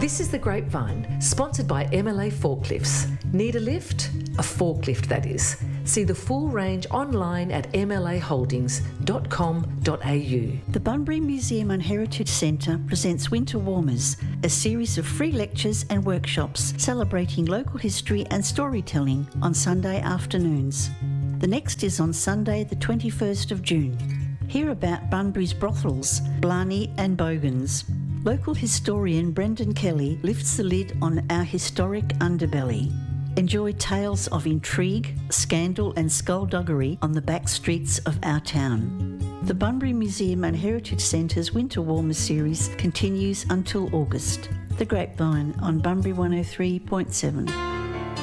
This is The Grapevine, sponsored by MLA Forklifts. Need a lift? A forklift, that is. See the full range online at mlaholdings.com.au. The Bunbury Museum and Heritage Centre presents Winter Warmers, a series of free lectures and workshops celebrating local history and storytelling on Sunday afternoons. The next is on Sunday the 21st of June. Hear about Bunbury's brothels, Blarney and Bogans. Local historian Brendan Kelly lifts the lid on our historic underbelly. Enjoy tales of intrigue, scandal and skullduggery on the back streets of our town. The Bunbury Museum and Heritage Centre's Winter Warmers series continues until August. The Grapevine on Bunbury 103.7.